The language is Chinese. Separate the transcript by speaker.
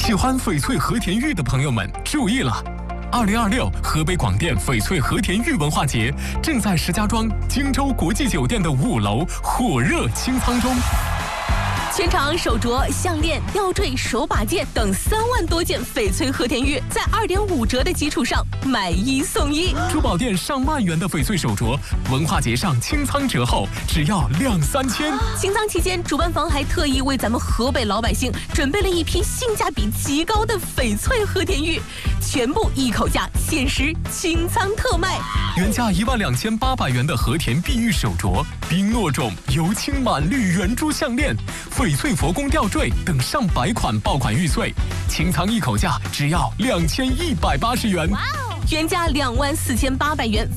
Speaker 1: 喜欢翡翠和田玉的朋友们注意了！2026河北广电翡翠和田玉文化节正在石家庄荆州国际酒店的5楼火热清仓中。
Speaker 2: 全场手镯、项链、吊坠、手把件等3万多件翡翠和田玉，在2.5折的基础上买1送1。
Speaker 1: 珠宝店上万元的翡翠手镯，文化节上清仓折后只要2、3千。
Speaker 2: 清仓期间，主办方还特意为咱们河北老百姓准备了一批性价比极高的翡翠和田玉，全部一口价，限时清仓特卖。
Speaker 1: 原价12800元的和田碧玉手镯、冰糯种油青满绿圆珠项链、翡翠佛宫吊坠等上百款爆款玉碎，清仓一口价只要2180元。
Speaker 2: 原价24800元，